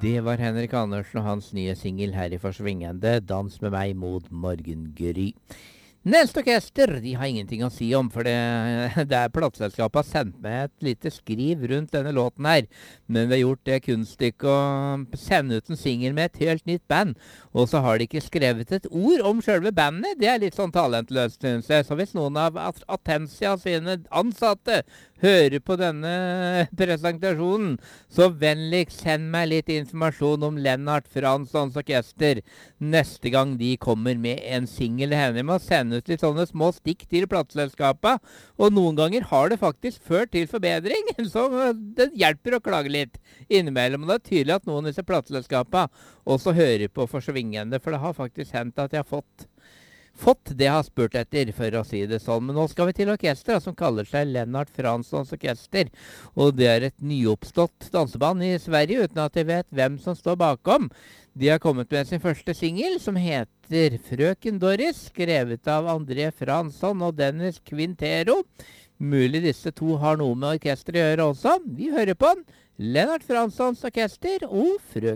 Det var Henrik Andersen og hans nye singel her i Forsvingende, Dans med meg mot morgengry. Neste orkester, de har ingenting å si om, for det er plateselskapet har sendt meg et lite skriv rundt denne låten her. Men vi har gjort det kunststykket å sende ut en singel med et helt nytt band. Og så har de ikke skrevet et ord om selve bandet. Det er litt sånn talentløst, synes jeg. Så hvis noen av Atensia sine ansatte hører på denne presentasjonen, så vennligst send meg litt informasjon om Lennart Franssons orkester neste gang de kommer med en singel. Henne med å sende ut litt sånne små stikk til plateselskapet, og noen ganger har det faktisk ført til forbedring, så det hjelper å klage litt innimellom. Det er tydelig at noen av disse plateselskapene også hører på Forsvingende, for det har faktisk hendt at jeg har fått det jeg har spurt etter, for å si det sånn. Men nå skal vi til orkester som kaller seg Lennart Franssons orkester. Og det er et nyoppstått danseband i Sverige, uten at jeg vet hvem som står bakom. De har kommet med sin første singel, som heter Frøken Doris, skrevet av André Fransson og Dennis Quintero. Mulig disse to har noe med orkester å gjøre også. Vi hører på den. Lennart Franssons orkester og Frøken